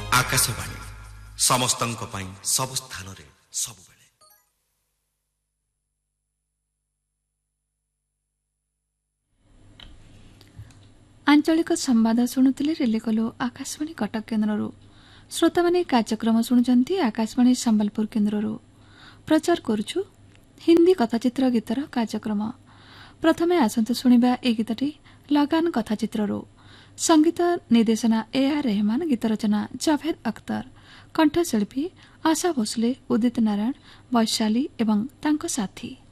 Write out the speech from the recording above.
आकाशवाणी समस्तंक पई सब स्थान रे सब बेले। आंचलिक संवाद शुणुले रेलेकलो आकाशवाणी कटक केन्द्र श्रोता माने कार्यक्रम शुणुचंती आकाशवाणी संबलपुर केन्द्र प्रचार करुछु हिंदी कथाचित्र गीतर कार्यक्रम। प्रथमे आसंतु शुणिबा ए गीतटी लगान कथाचित्ररो संगीत निर्देशना AR रहमान, गीत रचना जावेद अख्तर, कंठशिल्पी आशा भोसले, उदित नारायण, वैशाली एवं तांको साथी।